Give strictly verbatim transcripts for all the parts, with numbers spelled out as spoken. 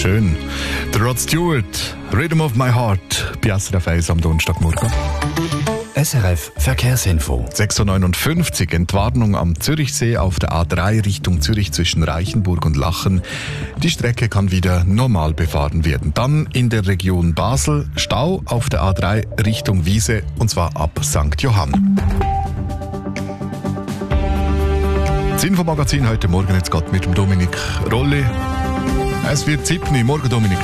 Schön. Der Rod Stewart, Rhythm of My Heart, bei S R F eins am Donnerstagmorgen. S R F Verkehrsinfo. sechs Uhr neunundfünfzig, Entwarnung am Zürichsee auf der A drei Richtung Zürich zwischen Reichenburg und Lachen. Die Strecke kann wieder normal befahren werden. Dann in der Region Basel Stau auf der A drei Richtung Wiese und zwar ab Sankt Johann. Das Infomagazin heute Morgen jetzt gerade mit dem Dominik Rolli. Es wird siebni. Morgen, Dominik.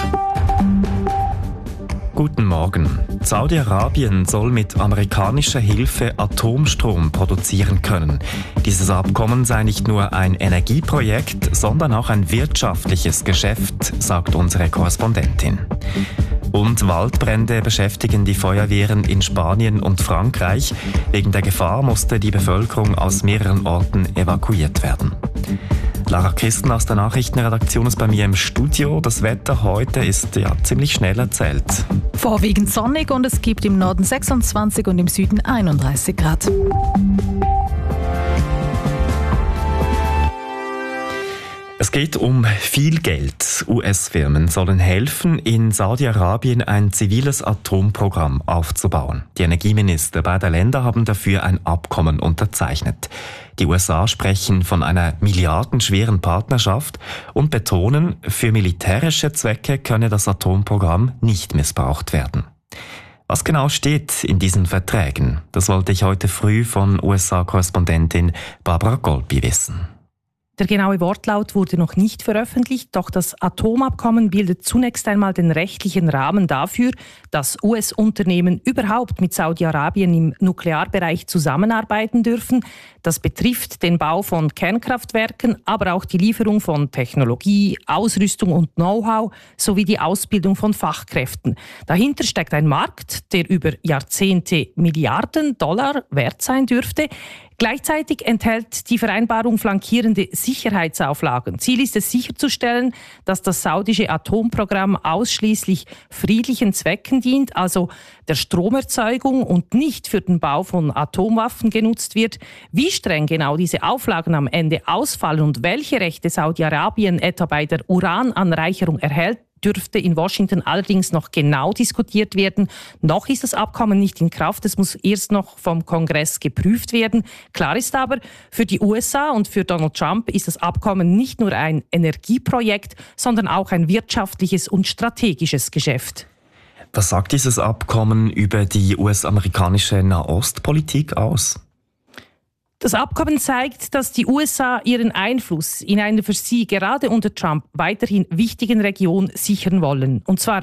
Guten Morgen. Saudi-Arabien soll mit amerikanischer Hilfe Atomstrom produzieren können. Dieses Abkommen sei nicht nur ein Energieprojekt, sondern auch ein wirtschaftliches Geschäft, sagt unsere Korrespondentin. Und Waldbrände beschäftigen die Feuerwehren in Spanien und Frankreich. Wegen der Gefahr musste die Bevölkerung aus mehreren Orten evakuiert werden. Lara Christen aus der Nachrichtenredaktion ist bei mir im Studio. Das Wetter heute ist ja ziemlich schnell erzählt. Vorwiegend sonnig und es gibt im Norden sechsundzwanzig und im Süden einunddreißig Grad. Es geht um viel Geld. U S-Firmen sollen helfen, in Saudi-Arabien ein ziviles Atomprogramm aufzubauen. Die Energieminister beider Länder haben dafür ein Abkommen unterzeichnet. Die U S A sprechen von einer milliardenschweren Partnerschaft und betonen, für militärische Zwecke könne das Atomprogramm nicht missbraucht werden. Was genau steht in diesen Verträgen? Das wollte ich heute früh von U S A-Korrespondentin Barbara Golpi wissen. Der genaue Wortlaut wurde noch nicht veröffentlicht, doch das Atomabkommen bildet zunächst einmal den rechtlichen Rahmen dafür, dass U S-Unternehmen überhaupt mit Saudi-Arabien im Nuklearbereich zusammenarbeiten dürfen. Das betrifft den Bau von Kernkraftwerken, aber auch die Lieferung von Technologie, Ausrüstung und Know-how sowie die Ausbildung von Fachkräften. Dahinter steckt ein Markt, der über Jahrzehnte Milliarden Dollar wert sein dürfte. Gleichzeitig enthält die Vereinbarung flankierende Sicherheitsauflagen. Ziel ist es sicherzustellen, dass das saudische Atomprogramm ausschließlich friedlichen Zwecken dient, also der Stromerzeugung und nicht für den Bau von Atomwaffen genutzt wird. Wie streng genau diese Auflagen am Ende ausfallen und welche Rechte Saudi-Arabien etwa bei der Urananreicherung erhält, dürfte in Washington allerdings noch genau diskutiert werden. Noch ist das Abkommen nicht in Kraft, es muss erst noch vom Kongress geprüft werden. Klar ist aber, für die U S A und für Donald Trump ist das Abkommen nicht nur ein Energieprojekt, sondern auch ein wirtschaftliches und strategisches Geschäft. Was sagt dieses Abkommen über die U S-amerikanische Nahostpolitik aus? Das Abkommen zeigt, dass die U S A ihren Einfluss in einer für sie gerade unter Trump weiterhin wichtigen Region sichern wollen. Und zwar